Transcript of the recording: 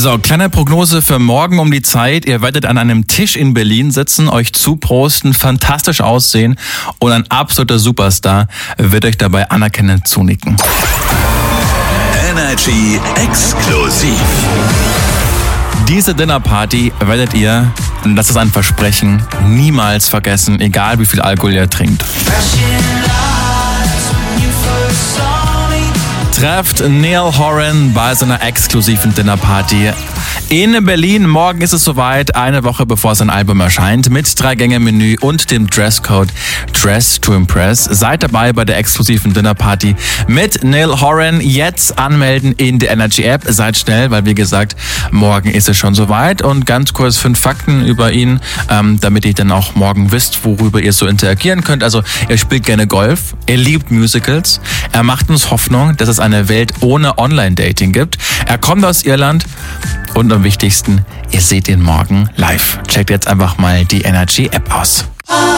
So, kleine Prognose für morgen um die Zeit. Ihr werdet an einem Tisch in Berlin sitzen, euch zuprosten, fantastisch aussehen und ein absoluter Superstar wird euch dabei anerkennend zunicken. Energy exklusiv. Diese Dinnerparty werdet ihr, und das ist ein Versprechen, niemals vergessen, egal wie viel Alkohol ihr trinkt. Trefft Niall Horan bei seiner exklusiven Dinnerparty in Berlin. Morgen ist es soweit, eine Woche bevor sein Album erscheint, mit 3-Gänge-Menü und dem Dresscode Dress to Impress. Seid dabei bei der exklusiven Dinnerparty mit Niall Horan. Jetzt anmelden in der Energy App. Seid schnell, weil wie gesagt, morgen ist es schon soweit. Und ganz kurz 5 Fakten über ihn, damit ihr dann auch morgen wisst, worüber ihr so interagieren könnt. Also er spielt gerne Golf, er liebt Musicals, er macht uns Hoffnung, dass es eine Welt ohne Online-Dating gibt. Er kommt aus Irland und am wichtigsten, ihr seht ihn morgen live. Checkt jetzt einfach mal die Energy App aus.